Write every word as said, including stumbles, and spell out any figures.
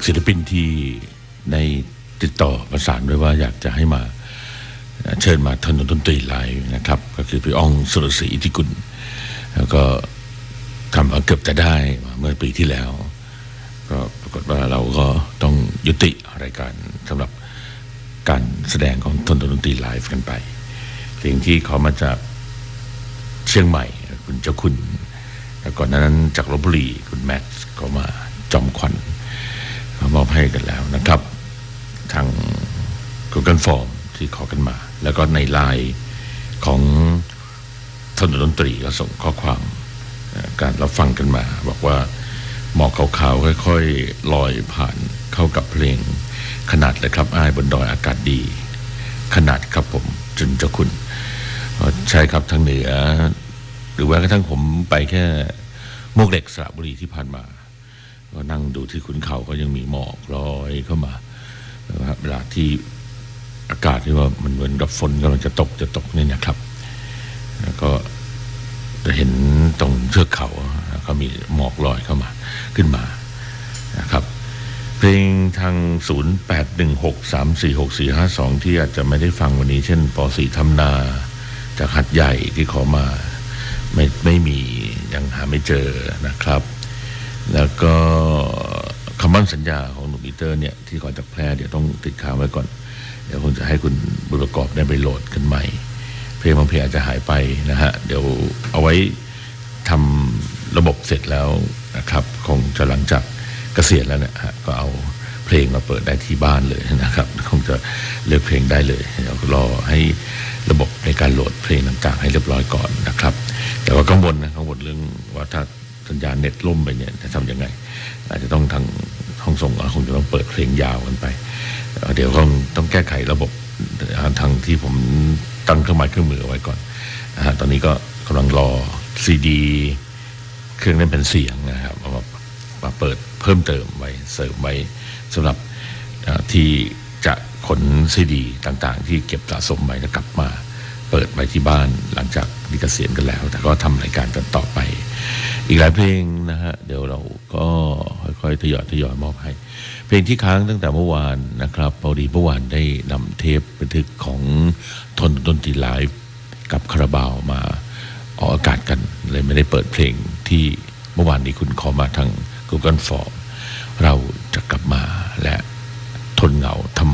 ศิลปินที่ในติดต่อประสานด้วยว่าอยากจะให้มาเชิญมาถนนดนตรีไลฟ์นะครับก็คือพี่อ้องสุรศรีอิทธิกุลแล้วก็ทำมาเกือบจะได้เมื่อปีที่แล้วก็ปรากฏว่าเราก็ต้องยุติรายการสำหรับการแสดงของถนนดนตรีไลฟ์กันไปเพลงที่เขามาจากเชียงใหม่คุณเจ้าคุณแล้วก่อนนั้นจากลพบุรีคุณแม็กซ์ก็มาจอมขวัญมอบให้กันแล้วนะครับทาง Google Form ที่ขอกันมาแล้วก็ในไลน์ของถนนดนตรีก็ส่งข้อความการรับฟังกันมาบอกว่าหมอกขาวๆค่อยๆลอยผ่านเข้ากับเพลงขนาดเลยครับอ้ายบนดอยอากาศดีขนาดครับผมจุนเจ้าคุณใช่ครับทางเหนือหรือว่ากระทั่งผมไปแค่มวกเหล็กสระบุรีที่ผ่านมาก็นั่งดูที่ขุนเขาก็ยังมีหมอกลอยเข้ามาเวลาที่อากาศที่ว่ามันเหมือนกับฝนกำลังจะตกจะตกนี่นะครับแล้วก็จะเห็นตรงเทือกเขาก็มีหมอกลอยเข้ามาขึ้นมานะครับเพลงทางศูนย์ แปด หนึ่ง หก สาม สี่ หก สี่ ห้า สองที่อาจจะไม่ได้ฟังวันนี้เช่นปอสีทำนาจากหัดใหญ่ที่ขอมาไม่ไม่มียังหาไม่เจอนะครับแล้วก็คำมั่นสัญญาของหนุ่มอีเตอร์เนี่ยที่ขอจากแพร่เดี๋ยวต้องติดค้างไว้ก่อนเดี๋ยวคงจะให้คุณบุญประกอบได้ไปโหลดกันใหม่เพลงบางเพลงอาจจะหายไปนะฮะเดี๋ยวเอาไว้ทำระบบเสร็จแล้วนะครับคงจะหลังจากเกษียณแล้วเนี่ยฮะก็เอาเพลงมาเปิดได้ที่บ้านเลยนะครับคงจะเลือกเพลงได้เลยเดี๋ยวรอให้ระบบในการโหลดเพลงต่างๆให้เรียบร้อยก่อนนะครับแต่ว่ากังวลนะกังวลเรื่องว่าถ้าสัญญาณเน็ตล่มไปเนี่ยจะทำยังไงอาจจะต้องทางห้องส่งคงจะต้องเปิดเพลงยาวกันไปเดี๋ยวคงต้องแก้ไขระบบทางที่ผมตั้งเครื่องหมายเครื่องมือเอาไว้ก่อนนะฮะตอนนี้ก็กำลังรอซีดีเครื่องเล่นเป็นเสียงนะครับมามาเปิดเพิ่มเติมไว้เสริมไว้สำหรับที่จะขนซีดีต่างๆที่เก็บสะสมไว้แล้วกลับมาเปิดไว้ที่บ้านหลังจากที่เกษียณกันแล้วแต่ก็ทำรายการกันต่อไปอีกหลายเพลงนะฮะเดี๋ยวเราก็ค่อยๆทยอยทยอยมอบให้เพลงที่ค้างตั้งแต่เมื่อวานนะครับพอดีเมื่อวานได้นำเทปบันทึกของทนดนตรีไลฟ์กับคาราบาวมาออกอากาศกันเลยไม่ได้เปิดเพลงที่เมื่อวานนี้คุณขอมาทาง Google Form เราจะกลับมาและทนเหงาทำไม